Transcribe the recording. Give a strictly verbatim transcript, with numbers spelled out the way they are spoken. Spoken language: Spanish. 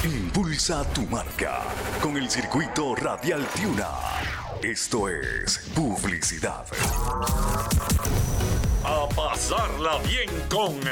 Impulsa tu marca con el circuito Radial Tiuna. Esto es publicidad. A pasarla bien con